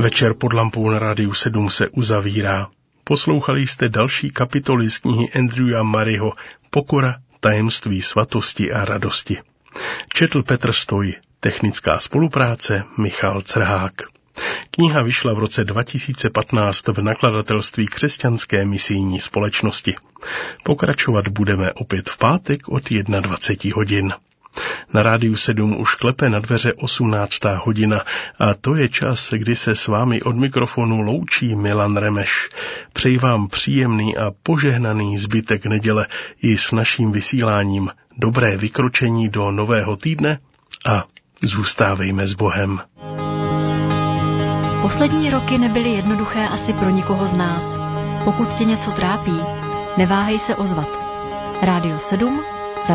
Večer pod lampou na Rádiu 7 se uzavírá. Poslouchali jste další kapitoly z knihy Andrewa Murrayho Pokora, tajemství svatosti a radosti. Četl Petr Stoj, technická spolupráce Michal Crhák. Kniha vyšla v roce 2015 v nakladatelství Křesťanské misijní společnosti. Pokračovat budeme opět v pátek od 21 hodin. Na Rádiu 7 už klepe na dveře 18. hodina a to je čas, kdy se s vámi od mikrofonu loučí Milan Remeš. Přeji vám příjemný a požehnaný zbytek neděle i s naším vysíláním. Dobré vykročení do nového týdne a zůstávejme s Bohem. Poslední roky nebyly jednoduché asi pro nikoho z nás. Pokud tě něco trápí, neváhej se ozvat. Rádio 7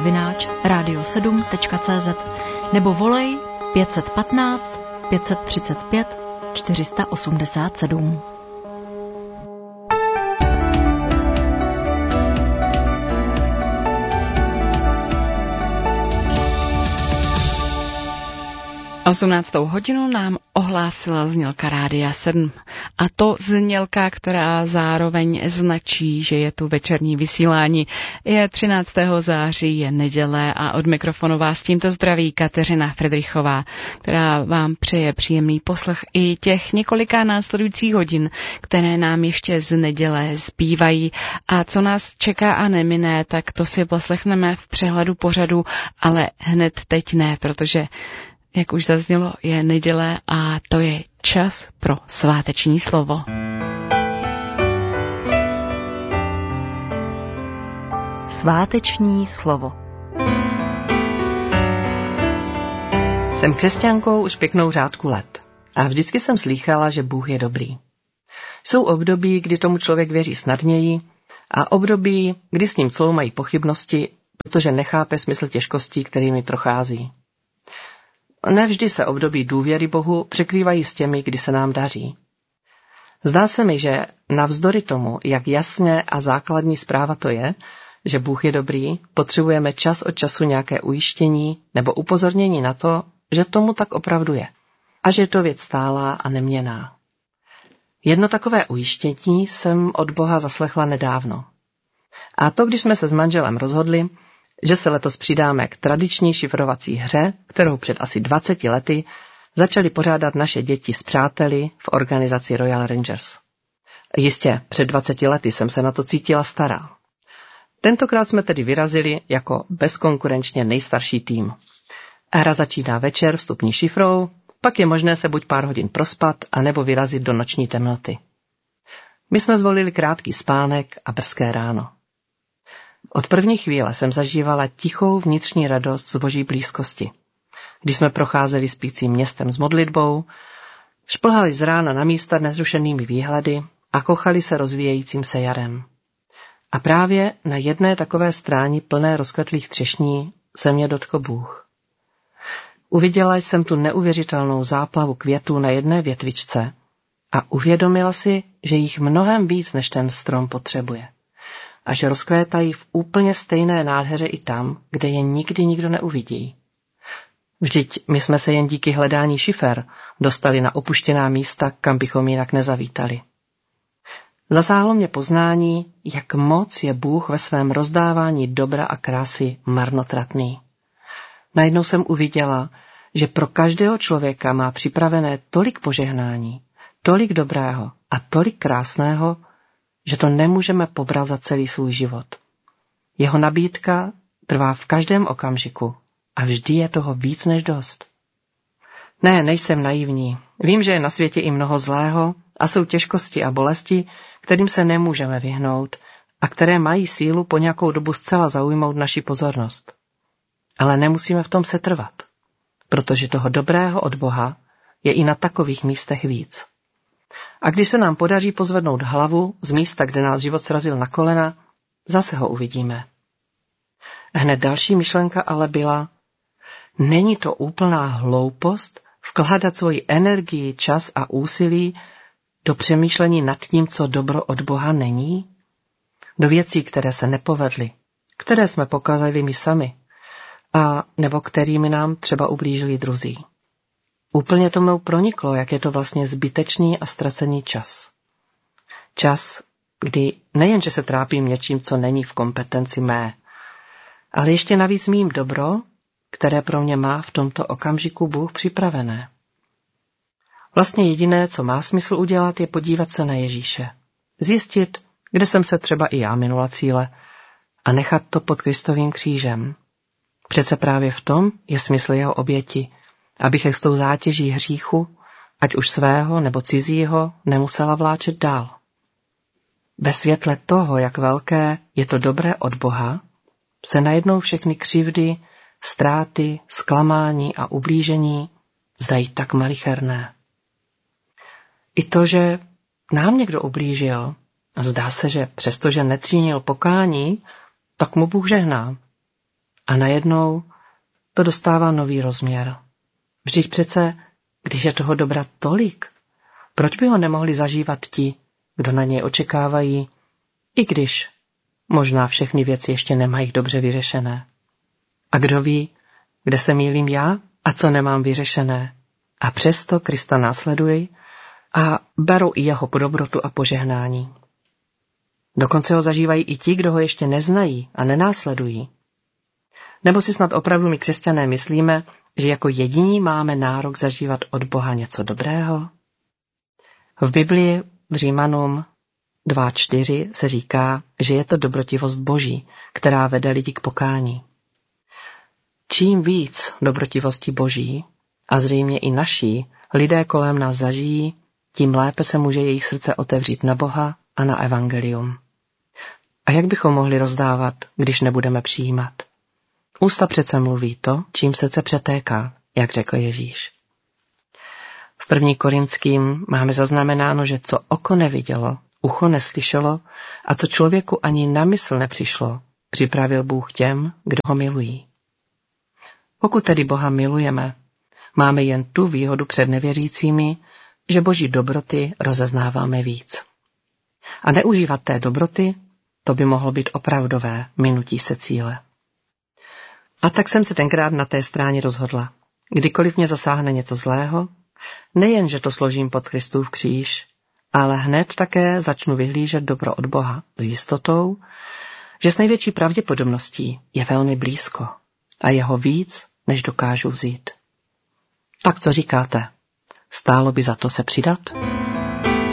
@radio7.cz nebo volej 515 535 487. Osmnáctou hodinu nám ohlásila znělka Rádia 7. A to znělka, která zároveň značí, že je tu večerní vysílání. Je 13. září, je neděle a od mikrofonu vás tímto zdraví Kateřina Fridrichová, která vám přeje příjemný poslech i těch několika následujících hodin, které nám ještě z neděle zbývají. A co nás čeká a nemine, tak to si poslechneme v přehledu pořadu, ale hned teď ne, protože jak už zaznělo, je neděle a to je čas pro sváteční slovo. Sváteční slovo. Jsem křesťankou už pěknou řádku let a vždycky jsem slýchala, že Bůh je dobrý. Jsou období, kdy tomu člověk věří snadněji a období, kdy s ním cloumají pochybnosti, protože nechápe smysl těžkostí, kterými prochází. Nevždy se období důvěry Bohu překrývají s těmi, kdy se nám daří. Zdá se mi, že navzdory tomu, jak jasně a základní zpráva to je, že Bůh je dobrý, potřebujeme čas od času nějaké ujištění nebo upozornění na to, že tomu tak opravdu je a že je to věc stálá a neměnná. Jedno takové ujištění jsem od Boha zaslechla nedávno. A to, když jsme se s manželem rozhodli, že se letos přidáme k tradiční šifrovací hře, kterou před asi 20 lety začali pořádat naše děti s přáteli v organizaci Royal Rangers. Jistě, před 20 lety jsem se na to cítila stará. Tentokrát jsme tedy vyrazili jako bezkonkurenčně nejstarší tým. Hra začíná večer vstupní šifrou, pak je možné se buď pár hodin prospat, anebo vyrazit do noční temnoty. My jsme zvolili krátký spánek a brzké ráno. Od první chvíle jsem zažívala tichou vnitřní radost z Boží blízkosti. Když jsme procházeli spícím městem s modlitbou, šplhali z rána na místa nezrušenými výhledy a kochali se rozvíjejícím se jarem. A právě na jedné takové stráni plné rozkvetlých třešní se mě dotkl Bůh. Uviděla jsem tu neuvěřitelnou záplavu květů na jedné větvičce a uvědomila si, že jich mnohem víc, než ten strom potřebuje. A že rozkvétají v úplně stejné nádheře i tam, kde je nikdy nikdo neuvidí. Vždyť my jsme se jen díky hledání šifer dostali na opuštěná místa, kam bychom jinak nezavítali. Zasáhlo mě poznání, jak moc je Bůh ve svém rozdávání dobra a krásy marnotratný. Najednou jsem uviděla, že pro každého člověka má připravené tolik požehnání, tolik dobrého a tolik krásného, že to nemůžeme pobrat za celý svůj život. Jeho nabídka trvá v každém okamžiku a vždy je toho víc než dost. Ne, nejsem naivní. Vím, že je na světě i mnoho zlého a jsou těžkosti a bolesti, kterým se nemůžeme vyhnout a které mají sílu po nějakou dobu zcela zaujmout naši pozornost. Ale nemusíme v tom setrvat, protože toho dobrého od Boha je i na takových místech víc. A když se nám podaří pozvednout hlavu z místa, kde nás život srazil na kolena, zase ho uvidíme. Hned další myšlenka ale byla, není to úplná hloupost vkládat svoji energii, čas a úsilí do přemýšlení nad tím, co dobro od Boha není? Do věcí, které se nepovedly, které jsme pokazali my sami, a nebo kterými nám třeba ublížili druzí. Úplně to mnou proniklo, jak je to vlastně zbytečný a ztracený čas. Čas, kdy nejenže se trápím něčím, co není v kompetenci mé, ale ještě navíc mým dobro, které pro mě má v tomto okamžiku Bůh připravené. Vlastně jediné, co má smysl udělat, je podívat se na Ježíše. Zjistit, kde jsem se třeba i já minula cíle a nechat to pod Kristovým křížem. Přece právě v tom je smysl jeho oběti, abych s tou zátěží hříchu, ať už svého nebo cizího, nemusela vláčet dál. Ve světle toho, jak velké je to dobré od Boha, se najednou všechny křivdy, ztráty, zklamání a ublížení zdají tak malicherné. I to, že nám někdo ublížil, zdá se, že přestože necínil pokání, tak mu Bůh žehná. A najednou to dostává nový rozměr. Vždyť přece, když je toho dobra tolik, proč by ho nemohli zažívat ti, kdo na něj očekávají, i když možná všechny věci ještě nemají dobře vyřešené. A kdo ví, kde se mýlím já a co nemám vyřešené. A přesto Krista následuji a beru i jeho dobrotu a požehnání. Dokonce ho zažívají i ti, kdo ho ještě neznají a nenásledují. Nebo si snad opravdu my křesťané myslíme, že jako jediní máme nárok zažívat od Boha něco dobrého? V Biblii v Římanům 2:4 se říká, že je to dobrotivost Boží, která vede lidi k pokání. Čím víc dobrotivosti Boží, a zřejmě i naší, lidé kolem nás zažijí, tím lépe se může jejich srdce otevřít na Boha a na evangelium. A jak bychom mohli rozdávat, když nebudeme přijímat? Ústa přece mluví to, čím srdce přetéká, jak řekl Ježíš. V 1. Korinským máme zaznamenáno, že co oko nevidělo, ucho neslyšelo a co člověku ani na mysl nepřišlo, připravil Bůh těm, kdo ho milují. Pokud tedy Boha milujeme, máme jen tu výhodu před nevěřícími, že Boží dobroty rozeznáváme víc. A neužívat té dobroty, to by mohlo být opravdové minutí se cíle. A tak jsem se tenkrát na té stráně rozhodla. Kdykoliv mě zasáhne něco zlého, nejen, že to složím pod Kristův kříž, ale hned také začnu vyhlížet dobro od Boha s jistotou, že s největší pravděpodobností je velmi blízko a jeho víc, než dokážu vzít. Tak co říkáte? Stálo by za to se přidat?